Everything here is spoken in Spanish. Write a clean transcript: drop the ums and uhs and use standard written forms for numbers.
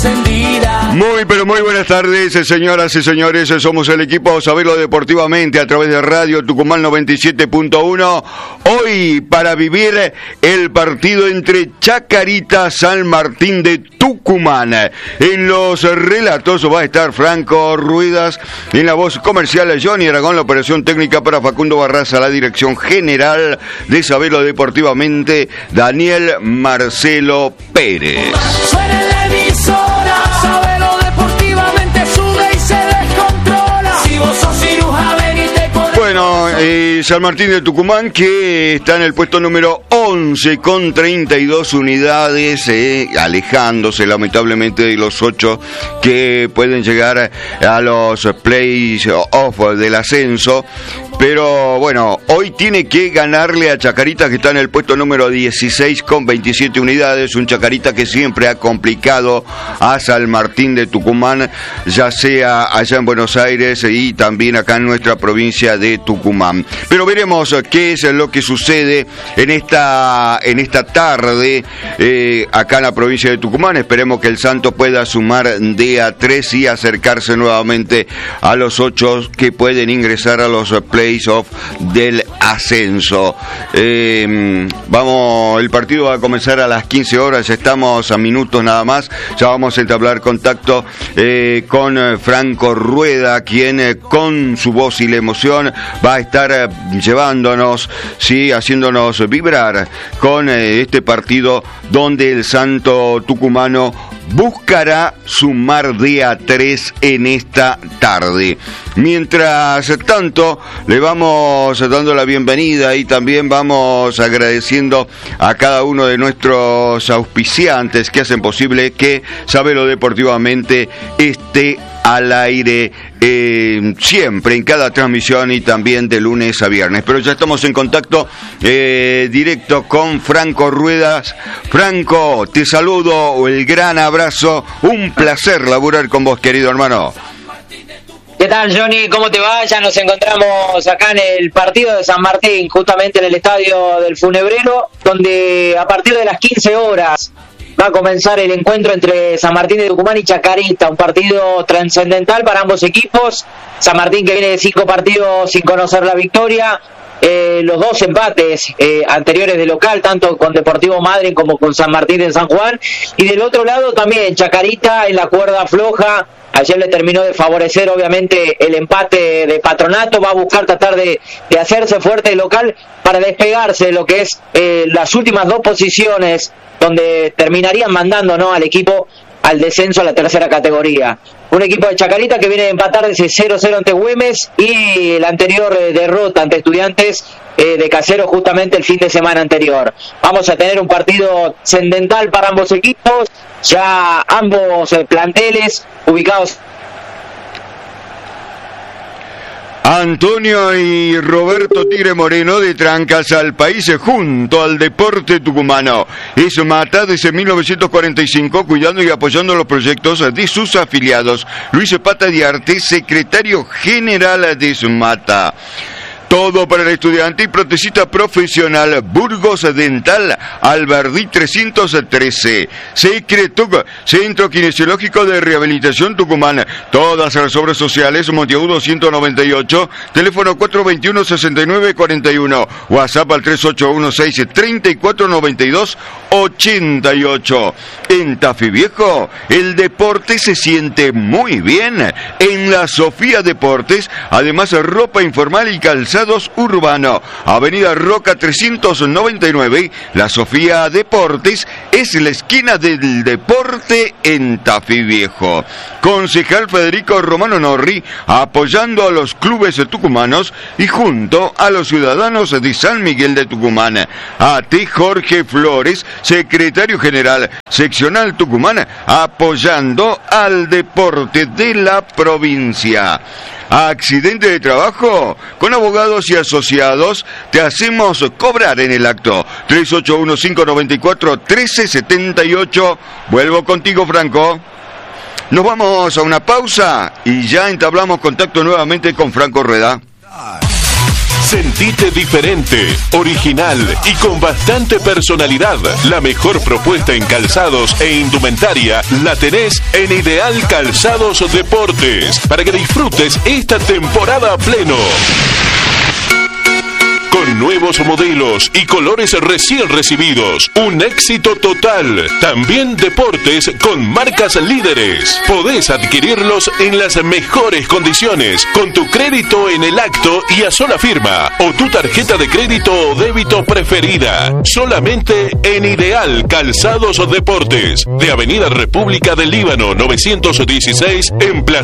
encendida. Muy, pero muy buenas tardes, señoras y señores. Somos el equipo Saberlo Deportivamente a través de Radio Tucumán 97.1. Hoy para vivir el partido entre Chacarita San Martín de Tucumán. En los relatos va a estar Franco Ruedas, en la voz comercial Johnny Aragón, la operación técnica para Facundo Barraza, la dirección general de Saberlo Deportivamente, Daniel Marcelo Pérez. Suena la emisora, Saberlo Deportivamente sube y se descontrola. Si vos sos ciruja, ven y te corre. Bueno, San Martín de Tucumán, que está en el puesto número 11 con 32 unidades, alejándose lamentablemente de los 8 que pueden llegar a los play-off del ascenso. Pero bueno, hoy tiene que ganarle a Chacarita, que está en el puesto número 16 con 27 unidades. Un Chacarita que siempre ha complicado a San Martín de Tucumán, ya sea allá en Buenos Aires y también acá en nuestra provincia de Tucumán. Pero veremos qué es lo que sucede en esta tarde acá en la provincia de Tucumán. Esperemos que el Santo pueda sumar de a 3 y acercarse nuevamente a los 8 que pueden ingresar a los play-off del ascenso. El partido va a comenzar a las 15 horas, estamos a minutos nada más. Ya vamos a entablar contacto con Franco Rueda, quien con su voz y la emoción va a estar llevándonos, sí, haciéndonos vibrar con este partido donde el Santo tucumano buscará sumar de a 3 en esta tarde. Mientras tanto, le vamos dando la bienvenida y también vamos agradeciendo a cada uno de nuestros auspiciantes que hacen posible que Saberlo Deportivamente esté al aire siempre, en cada transmisión y también de lunes a viernes. Pero ya estamos en contacto directo con Franco Ruedas. Franco, te saludo, el gran abrazo, un placer laburar con vos, querido hermano. ¿Qué tal, Johnny? ¿Cómo te va? Ya nos encontramos acá en el partido de San Martín, justamente en el estadio del Funebrero, donde a partir de las 15 horas va a comenzar el encuentro entre San Martín de Tucumán y Chacarita, un partido trascendental para ambos equipos. San Martín, que viene de 5 partidos sin conocer la victoria, los 2 empates anteriores de local, tanto con Deportivo Madryn como con San Martín de San Juan, y del otro lado también Chacarita en la cuerda floja. Ayer le terminó de favorecer obviamente el empate de Patronato, va a buscar tratar de hacerse fuerte el local para despegarse de lo que es las últimas 2 posiciones, donde terminarían mandando, ¿no?, al equipo al descenso a la tercera categoría. Un equipo de Chacarita que viene de empatar desde 0-0 ante Güemes y la anterior derrota ante Estudiantes de Casero justamente el fin de semana anterior. Vamos a tener un partido trascendental para ambos equipos, ya ambos planteles ubicados. Antonio y Roberto Tigre Moreno, de Trancas al País, junto al deporte tucumano. Es Mata desde 1945, cuidando y apoyando los proyectos de sus afiliados. Luis Pata Diarte, secretario general de Mata. Todo para el estudiante y protecista profesional. Burgos Dental, Albardí 313. Secretuc, Centro Kinesiológico de Rehabilitación Tucumán. Todas las obras sociales, Monteagudo 198, teléfono 421-6941. WhatsApp al 3816-3492-88. En Tafí Viejo, el deporte se siente muy bien. En la Sofía Deportes, además ropa informal y calzado urbano. Avenida Roca 399, la Sofía Deportes es la esquina del deporte en Tafí Viejo. Concejal Federico Romano Norri, apoyando a los clubes tucumanos y junto a los ciudadanos de San Miguel de Tucumán. A.T. Jorge Flores, secretario general seccional Tucumán, apoyando al deporte de la provincia. Accidente de trabajo, con abogados y asociados te hacemos cobrar en el acto. 381-594-1378. Vuelvo contigo, Franco. Nos vamos a una pausa y ya entablamos contacto nuevamente con Franco Rueda. Sentite diferente, original y con bastante personalidad. La mejor propuesta en calzados e indumentaria la tenés en Ideal Calzados Deportes, para que disfrutes esta temporada a pleno. Con nuevos modelos y colores recién recibidos. Un éxito total. También deportes con marcas líderes. Podés adquirirlos en las mejores condiciones, con tu crédito en el acto y a sola firma, o tu tarjeta de crédito o débito preferida. Solamente en Ideal Calzados Deportes, de Avenida República del Líbano 916, en Plaza